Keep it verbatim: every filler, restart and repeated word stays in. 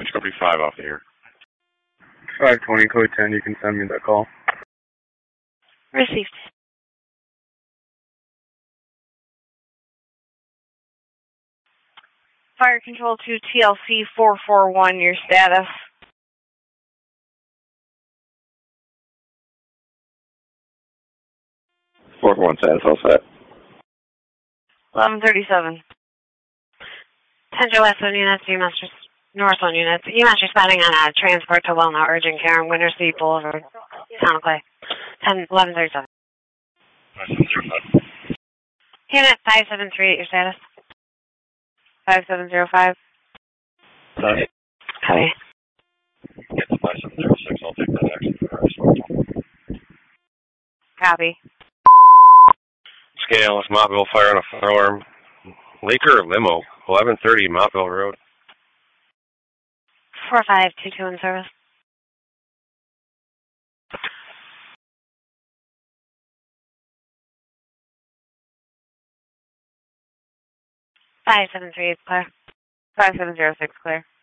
Discovery five off the air. five twenty, code ten, you can send me that call. Received. Fire control to T L C four four one, your status. four four one status, all set. eleven thirty-seven. Central West Zone units, U M S North Zone units. U M S responding on a transport to Wellnut Urgent Care on Winter Street Boulevard, Town of Clay. ten, eleven thirty-seven. five seven zero five. Unit five seven three eight, your status. five seven zero five. Copy. Copy. Get to five seven zero six, I'll take that action for our Copy. Scale, it's Mottville fire on a firearm. Laker limo, eleven thirty Mottville Road. four five two two in service. five seven three eight clear. five seven zero six clear.